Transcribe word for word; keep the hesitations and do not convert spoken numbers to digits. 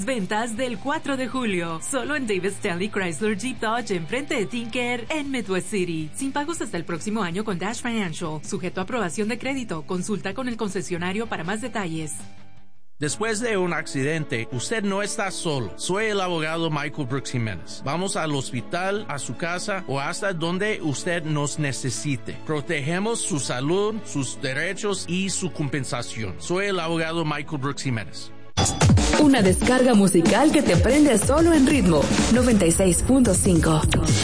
Ventas del cuatro de julio, solo en David Stanley Chrysler Jeep Dodge enfrente de Tinker en Midwest City. Sin pagos hasta el próximo año con Dash Financial. Sujeto a aprobación de crédito. Consulta con el concesionario para más detalles. Después de un accidente, usted no está solo. Soy el abogado Michael Brooks Jiménez. Vamos al hospital, a su casa o hasta donde usted nos necesite. Protegemos su salud, sus derechos y su compensación. Soy el abogado Michael Brooks Jiménez. Una descarga musical que te prende solo en ritmo. noventa y seis punto cinco.